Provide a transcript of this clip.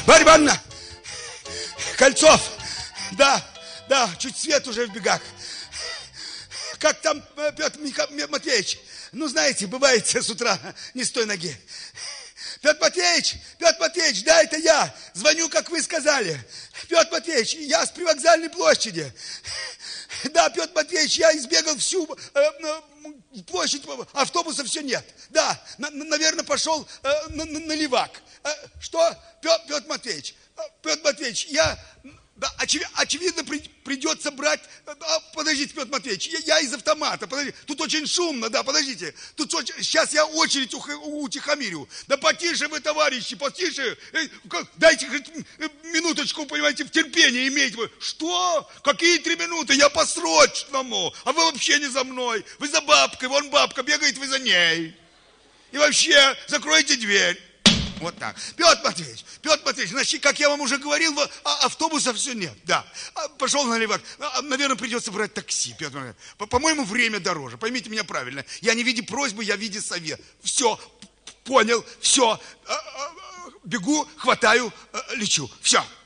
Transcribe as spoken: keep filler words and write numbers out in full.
Марья Ивановна! Кольцов! Да, да, чуть свет уже в бегах. Как там, Петр Матвеевич? Ну, знаете, бывает с утра не с той ноги. Петр Матвеевич, Петр Матвеевич, да, это я. Звоню, как вы сказали. Петр Матвеевич, я с привокзальной площади. Да, Петр Матвеевич, я избегал всю э, площадь, автобуса все нет. Да, на, наверное, пошел э, на, на, на левак. Э, что? Петр, Петр Матвеевич, Петр Матвеевич, я... Да, очевидно, очевидно придется брать... А, подождите, Петр Матвеевич, я, я из автомата. Подождите. Тут очень шумно, да, подождите. Тут очень, сейчас я очередь утихомирю. Да потише вы, товарищи, потише. Дайте минуточку, понимаете, в терпении иметь. Что? Какие три минуты? Я по срочному. А вы вообще не за мной. Вы за бабкой. Вон бабка бегает, вы за ней. И вообще, закройте дверь. Вот так. Петр Матвеевич, Петр Матвеевич, значит, как я вам уже говорил, автобуса все нет, да. Пошел на левак. Наверное, придется брать такси, Петр Матвеевич. По-моему, время дороже. Поймите меня правильно. Я не в виде просьбы, я в виде совета. Все, понял, все. Бегу, хватаю, лечу. Все.